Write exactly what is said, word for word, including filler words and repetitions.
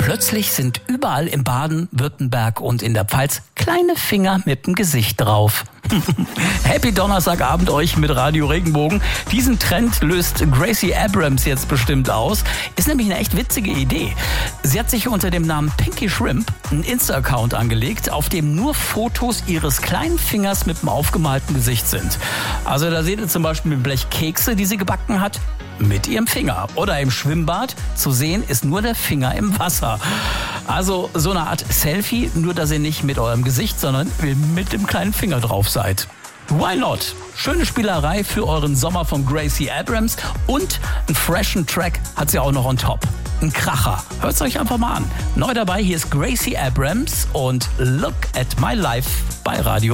Plötzlich sind überall in Baden-Württemberg und in der Pfalz kleine Finger mit dem Gesicht drauf. Happy Donnerstagabend euch mit Radio Regenbogen. Diesen Trend löst Gracie Abrams jetzt bestimmt aus. Ist nämlich eine echt witzige Idee. Sie hat sich unter dem Namen Pinky Shrimp einen Insta-Account angelegt, auf dem nur Fotos ihres kleinen Fingers mit dem aufgemalten Gesicht sind. Also da seht ihr zum Beispiel mit Blech Kekse, die sie gebacken hat, mit ihrem Finger. Oder im Schwimmbad zu sehen ist nur der Finger im Wasser. Also so eine Art Selfie, nur dass ihr nicht mit eurem Gesicht, sondern mit dem kleinen Finger drauf seid. Why not? Schöne Spielerei für euren Sommer von Gracie Abrams und einen freshen Track hat sie auch noch on top. Ein Kracher. Hört's euch einfach mal an. Neu dabei, hier ist Gracie Abrams und Look at My Life bei Radio